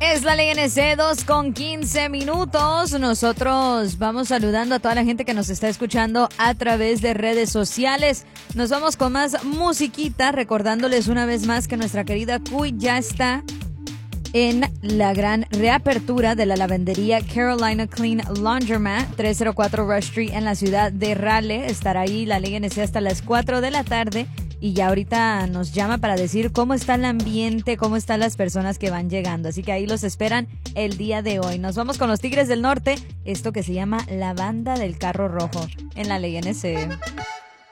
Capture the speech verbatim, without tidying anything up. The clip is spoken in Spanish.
Es la Ley N C, dos con quince minutos. Nosotros vamos saludando a toda la gente que nos está escuchando a través de redes sociales. Nos vamos con más musiquita, recordándoles una vez más que nuestra querida Cuy ya está en la gran reapertura de la lavandería Carolina Clean Laundromat, trescientos cuatro Rush Street en la ciudad de Raleigh. Estará ahí la Ley N C hasta las cuatro de la tarde. Y ya ahorita nos llama para decir cómo está el ambiente, cómo están las personas que van llegando. Así que ahí los esperan el día de hoy. Nos vamos con los Tigres del Norte, esto que se llama La Banda del Carro Rojo en la Ley N C.